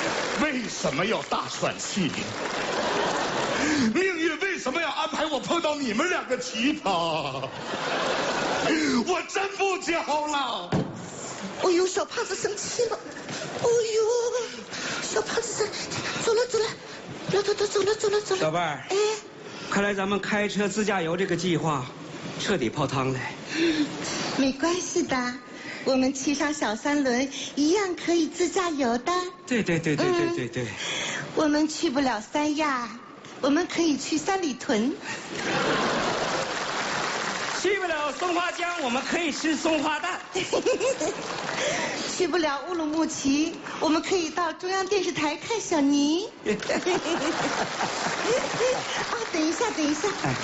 为什么要大喘气？命运为什么要安排我碰到你们两个奇葩？我真不教了。 哎呦，小胖子生气了。哎呦，小胖子生，走了。走了。 小伴儿， 哎， 看来咱们开车自驾游这个计划彻底泡汤了。 没关系的，我们骑上小三轮一样可以自驾游的。 对。 我们去不了三亚，我们可以去三里屯。 去不了松花江，我们可以吃松花蛋。 去不了乌鲁木齐，我们可以到中央电视台看小尼。啊，等一下，哎，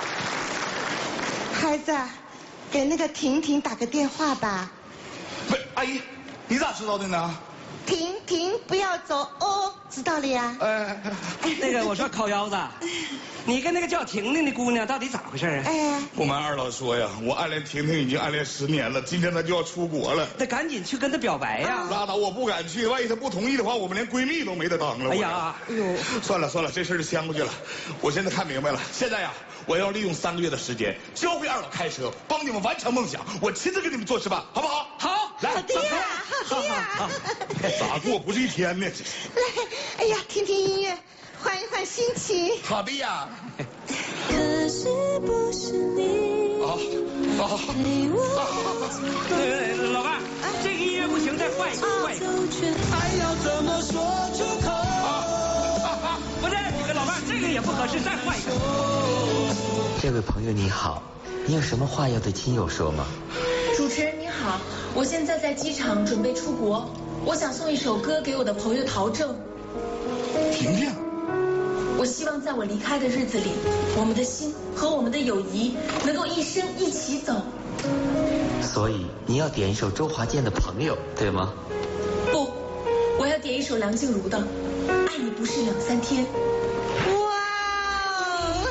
孩子，给那个婷婷打个电话吧。 不，阿姨，你咋知道的呢？ 婷，不要走哦，知道了呀。 那个，我说烤腰子，你跟那个叫婷婷的姑娘到底咋回事啊？ 哎， 不瞒二老说呀，我暗恋婷婷已经暗恋10年了，今天她就要出国了。 得赶紧去跟她表白呀！ 拉倒，我不敢去，万一她不同意的话，我们连闺蜜都没得当了。 哎呀， 算了，这事儿就呛过去了。我现在看明白了，现在呀，我要利用3个月的时间，教会二老开车，帮你们完成梦想，我亲自给你们做示范，好不好？ 好， 来， 好的呀。 咋过不是一天呢？ 来，哎呀，听听音乐，换一换心情。 好的呀。 可是不是你陪我老伴儿，这个音乐不行，再换一个。 爱要怎么说出口？ 不是，这个老伴儿，这个也不合适，再换一个。 这位朋友你好，你有什么话要对亲友说吗？ 主持人你好，我现在在机场准备出国，我想送一首歌给我的朋友陶正。 婷婷， 我希望在我离开的日子里，我们的心和我们的友谊能够一生一起走。 所以你要点一首周华健的《朋友》，对吗？ 不，我要点一首梁静茹的《爱你不是2、3天》。 哇哦！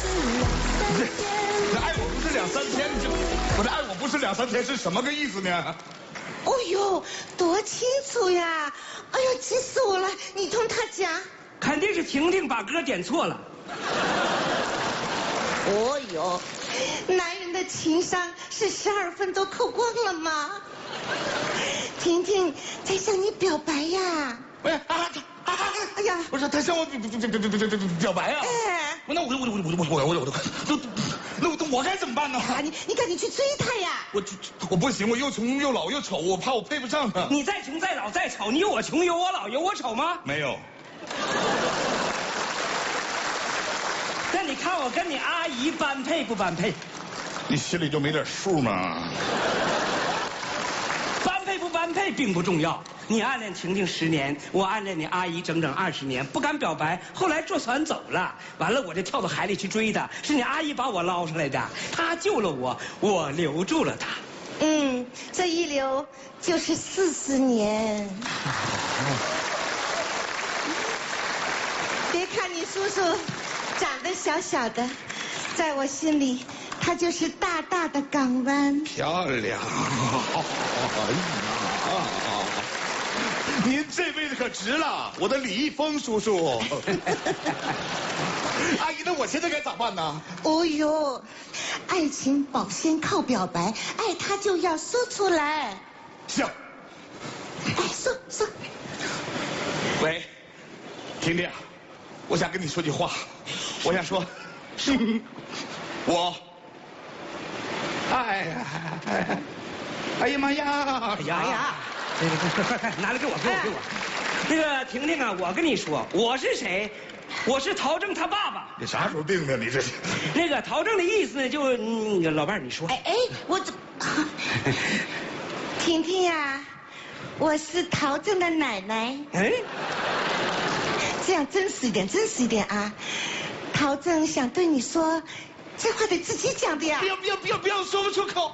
这爱我不是2、3天，我这爱我不是2、3天是什么个意思呢？ 哦呦，多清楚呀！哎呦，急死我了！你同他讲。 肯定是婷婷把歌点错了。 哦呦，男人的情商是12分都扣光了吗？婷婷在向你表白呀！ 哎呀，不是他向我表白啊！ 哎， 那我该怎么办呢？ 啊，你赶紧去追他呀！ 我不行，我又穷又老又丑，我怕我配不上他。 你再穷再老再丑，你有我穷有我老有我丑吗？ 没有。 那你看我跟你阿姨般配不般配？ 你心里就没点数吗？ 般配不般配并不重要。你暗恋婷婷10年，我暗恋你阿姨整整20年，不敢表白，后来坐船走了，完了我就跳到海里去追她，是你阿姨把我捞上来的，她救了我，我留住了她。 这一留就是40年。别看你叔叔长得小小的，在我心里他就是大大的港湾。 漂亮！您这辈子可值了，我的李易峰叔叔。阿姨，那我现在该咋办呢？ 哦呦，爱情保鲜靠表白，爱他就要说出来。 行。 哎，说。 喂，婷婷，我想跟你说句话，我想说，我，哎呀妈呀！ 哎呀，快，拿来给我。那个婷婷啊，我跟你说，我是谁？我是陶正他爸爸。 你啥时候定的？你这是？ 那个陶正的意思呢，就老伴儿你说。 哎，我这，婷婷呀，我是陶正的奶奶。这样真实一点啊！陶正想对你说，这话得自己讲的呀。 不要，说不出口。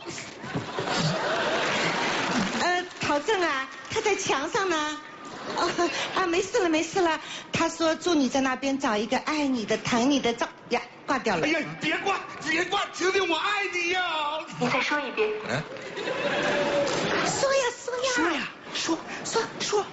陶正啊，他在墙上呢。没事了。他说祝你在那边找一个爱你的、疼你的照呀，挂掉了。 哎呀，别挂，婷婷，我爱你呀！ 你再说一遍。 说呀。 说。